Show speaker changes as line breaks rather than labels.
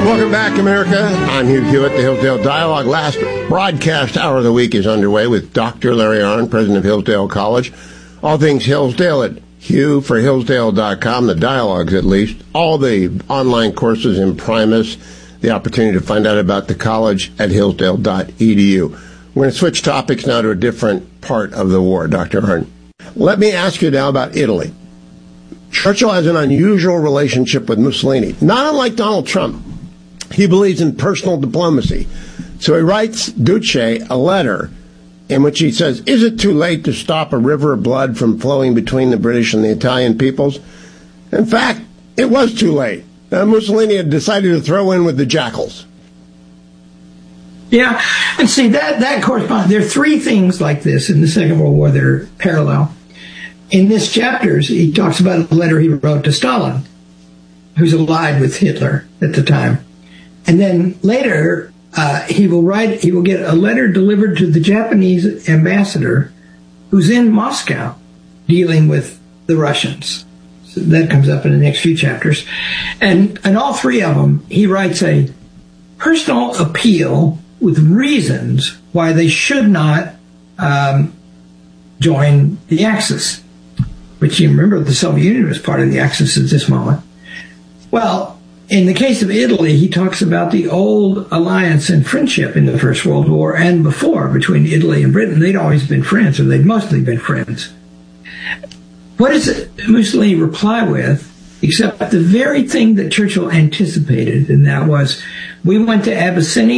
Welcome back, America. I'm Hugh Hewitt, the Hillsdale Dialogue. Last broadcast hour of the week is underway with Dr. Larry Arnn, president of Hillsdale College. All things Hillsdale at HughForHillsdale.com, the dialogues at least, all the online courses in Primus, the opportunity to find out about the college at Hillsdale.edu. We're going to switch topics now to a different part of the war, Dr. Arnn. Let me ask you now about Italy. Churchill has an unusual relationship with Mussolini, not unlike Donald Trump. He believes in personal diplomacy. So he writes Duce a letter in which he says, is it too late to stop a river of blood from flowing between the British and the Italian peoples? In fact, it was too late. Mussolini had decided to throw in with the jackals.
Yeah, and see, that corresponds. There are three things like this in the Second World War that are parallel. In this chapters, he talks about a letter he wrote to Stalin, who's allied with Hitler at the time. And then later, he will get a letter delivered to the Japanese ambassador who's in Moscow dealing with the Russians. So that comes up in the next few chapters. And in all three of them, he writes a personal appeal with reasons why they should not join the Axis, which you remember the Soviet Union was part of the Axis at this moment. Well, in the case of Italy, he talks about the old alliance and friendship in the First World War and before between Italy and Britain. They'd always been friends, or they'd mostly been friends. What does Mussolini reply with, except the very thing that Churchill anticipated, and that was, we went to Abyssinia